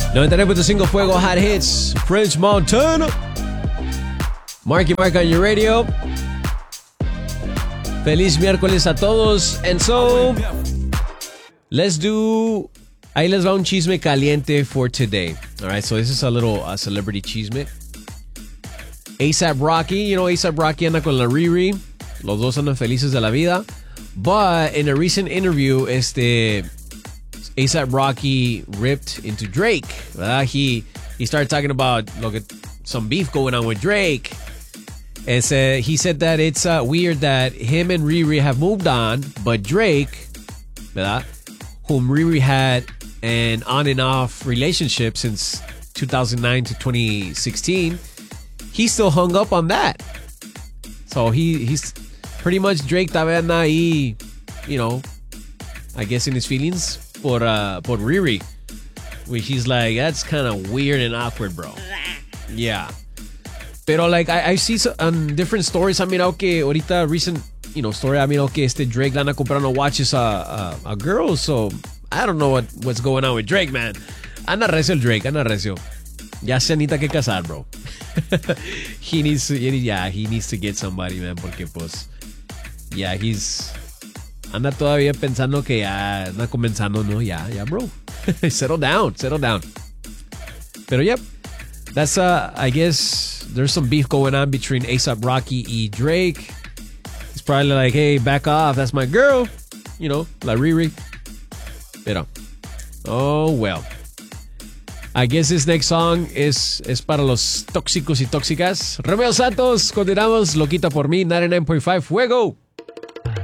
99.5 Fuego Hot Hits, French Montana. Marky Mark on your radio. Feliz miércoles a todos. And so, let's do... Ahí les va un chisme caliente for today. Alright, so this is a little celebrity chisme. A$AP Rocky, you know, A$AP Rocky anda con la Riri. Los dos andan felices de la vida. But in a recent interview, A$AP Rocky ripped into Drake. He started talking about some beef going on with Drake. And he said that it's weird that him and Riri have moved on, but Drake, ¿verdad? Whom Riri had an on and off relationship since 2009 to 2016, he still hung up on that. So he's pretty much Drake todavía anda ahí, you know, I guess in his feelings por Riri, which he's like, that's kind of weird and awkward, bro. Yeah. Pero like I see on different stories, I mean, okay, ahorita recent, you know, story, I mean, okay, Drake le anda comprando watches a girl, so I don't know what's going on with Drake, man. Anda recio el Drake, anda recio. Ya se necesita que casar, bro. he needs to get somebody, man, porque pues, yeah, anda todavía pensando que ya anda comenzando, no, ya, bro. Settle down. Pero yep, that's I guess there's some beef going on between A$AP Rocky and Drake. He's probably like, hey, back off, that's my girl, you know, la Riri. Pero, oh well. I guess this next song es para los tóxicos y tóxicas. Romeo Santos, continuamos, Loquita por mí, 99.5 Fuego.